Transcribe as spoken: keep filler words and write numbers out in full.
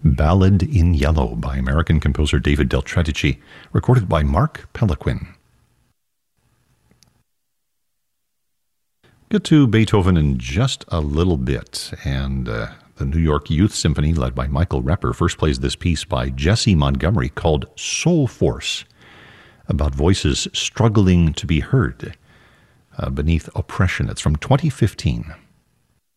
Ballad in Yellow by American composer David Del Tredici, recorded by Mark Pelequin. Get to Beethoven in just a little bit, and uh, the New York Youth Symphony, led by Michael Repper, first plays this piece by Jesse Montgomery called Soul Force, about voices struggling to be heard uh, beneath oppression. It's from twenty fifteen.